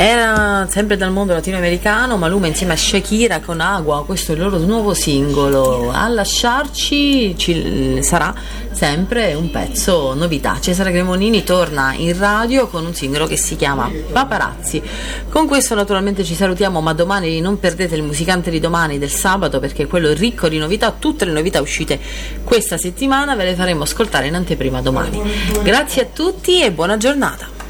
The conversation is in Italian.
Era sempre dal mondo latinoamericano, Maluma insieme a Shakira con Agua, questo è il loro nuovo singolo. A lasciarci sarà sempre un pezzo novità. Cesare Cremonini torna in radio con un singolo che si chiama Paparazzi. Con questo naturalmente ci salutiamo, ma domani non perdete il Musicante di domani, del sabato, perché quello è ricco di novità. Tutte le novità uscite questa settimana ve le faremo ascoltare in anteprima domani. Grazie a tutti e buona giornata.